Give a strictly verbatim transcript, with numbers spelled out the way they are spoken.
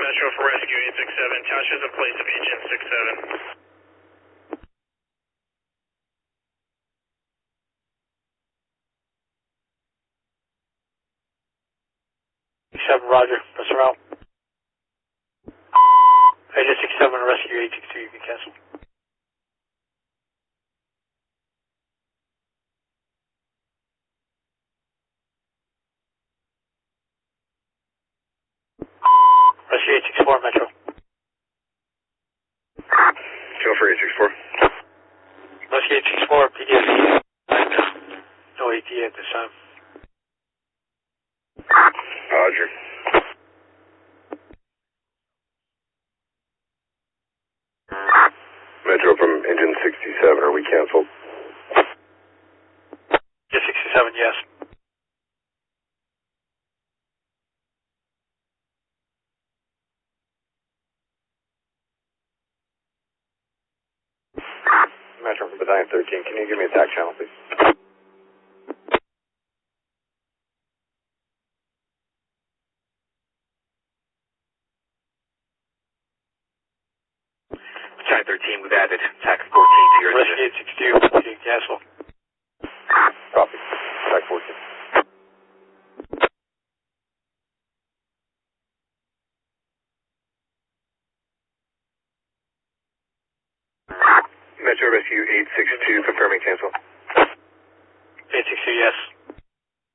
Metro for Rescue eight six seven. Township's in place of Engine six seven. seven, roger. Press around. Engine six seven, Rescue eight six two, you can cancel. Rescue eight six four, Metro. Go for eight six four. Rescue eight six four, P D S E. No A T at this time. Roger. Metro from Engine sixty-seven, are we canceled? Engine sixty-seven, yes. Metro from Battalion thirteen, can you give me a tack channel, please? Battalion thirteen, we've added tack fourteen to your Rescue eight six two, you can cancel. Copy. Tack fourteen. Metro Rescue eight six two, confirming cancel. eight six two, yes.